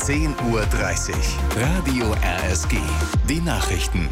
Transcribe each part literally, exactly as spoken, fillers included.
zehn Uhr dreißig. Radio R S G. Die Nachrichten.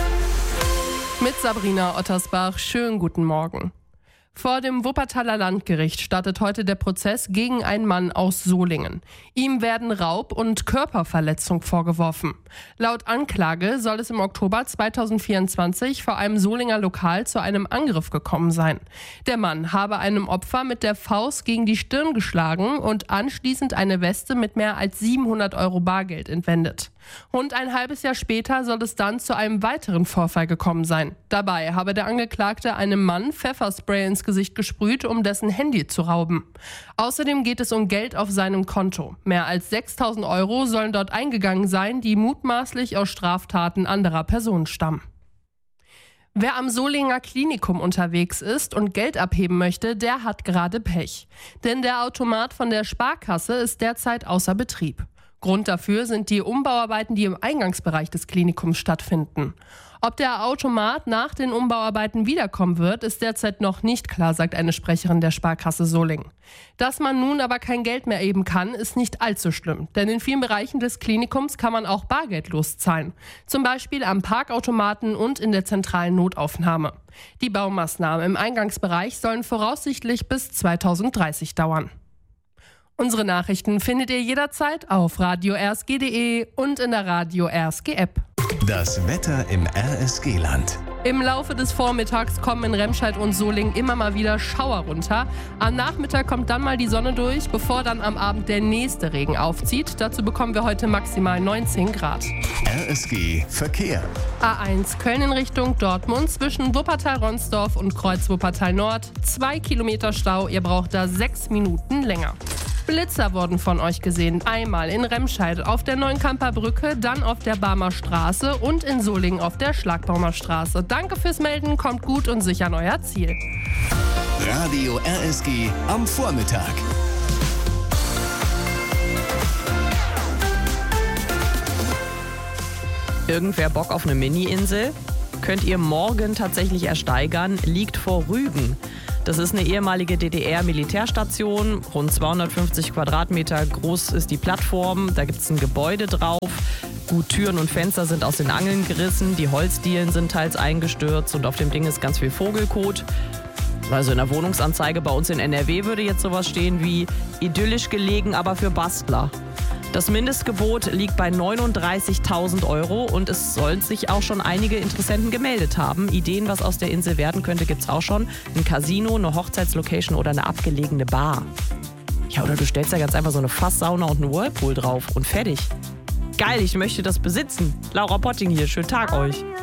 Mit Sabrina Ottersbach. Schönen guten Morgen. Vor dem Wuppertaler Landgericht startet heute der Prozess gegen einen Mann aus Solingen. Ihm werden Raub und Körperverletzung vorgeworfen. Laut Anklage soll es im Oktober zweitausendvierundzwanzig vor einem Solinger Lokal zu einem Angriff gekommen sein. Der Mann habe einem Opfer mit der Faust gegen die Stirn geschlagen und anschließend eine Weste mit mehr als siebenhundert Euro Bargeld entwendet. Rund ein halbes Jahr später soll es dann zu einem weiteren Vorfall gekommen sein. Dabei habe der Angeklagte einem Mann Pfefferspray ins Gesicht gesprüht, um dessen Handy zu rauben. Außerdem geht es um Geld auf seinem Konto. Mehr als sechstausend Euro sollen dort eingegangen sein, die mutmaßlich aus Straftaten anderer Personen stammen. Wer am Solinger Klinikum unterwegs ist und Geld abheben möchte, der hat gerade Pech. Denn der Automat von der Sparkasse ist derzeit außer Betrieb. Grund dafür sind die Umbauarbeiten, die im Eingangsbereich des Klinikums stattfinden. Ob der Automat nach den Umbauarbeiten wiederkommen wird, ist derzeit noch nicht klar, sagt eine Sprecherin der Sparkasse Solingen. Dass man nun aber kein Geld mehr erheben kann, ist nicht allzu schlimm. Denn in vielen Bereichen des Klinikums kann man auch bargeldlos zahlen. Zum Beispiel am Parkautomaten und in der zentralen Notaufnahme. Die Baumaßnahmen im Eingangsbereich sollen voraussichtlich bis zweitausenddreißig dauern. Unsere Nachrichten findet ihr jederzeit auf radio r s g punkt d e und in der Radio R S G App. Das Wetter im R S G-Land. Im Laufe des Vormittags kommen in Remscheid und Solingen immer mal wieder Schauer runter. Am Nachmittag kommt dann mal die Sonne durch, bevor dann am Abend der nächste Regen aufzieht. Dazu bekommen wir heute maximal neunzehn Grad. R S G Verkehr. A eins Köln in Richtung Dortmund zwischen Wuppertal-Ronsdorf und Kreuz Wuppertal-Nord. Zwei Kilometer Stau, ihr braucht da sechs Minuten länger. Blitzer wurden von euch gesehen. Einmal in Remscheid auf der Neuenkamper Brücke, dann auf der Barmer Straße und in Solingen auf der Schlagbaumer Straße. Danke fürs Melden, kommt gut und sicher an euer Ziel. Radio R S G am Vormittag. Irgendwer Bock auf eine Mini-Insel? Könnt ihr morgen tatsächlich ersteigern, liegt vor Rügen. Das ist eine ehemalige D D R-Militärstation, rund zweihundertfünfzig Quadratmeter groß ist die Plattform, da gibt es ein Gebäude drauf. Gut, Türen und Fenster sind aus den Angeln gerissen, die Holzdielen sind teils eingestürzt und auf dem Ding ist ganz viel Vogelkot. Also in der Wohnungsanzeige bei uns in N R W würde jetzt sowas stehen wie idyllisch gelegen, aber für Bastler. Das Mindestgebot liegt bei neununddreißigtausend Euro und es sollen sich auch schon einige Interessenten gemeldet haben. Ideen, was aus der Insel werden könnte, gibt's auch schon. Ein Casino, eine Hochzeitslocation oder eine abgelegene Bar. Ja, oder du stellst da ganz einfach so eine Fasssauna und einen Whirlpool drauf und fertig. Geil, ich möchte das besitzen. Laura Potting hier, schönen Tag euch.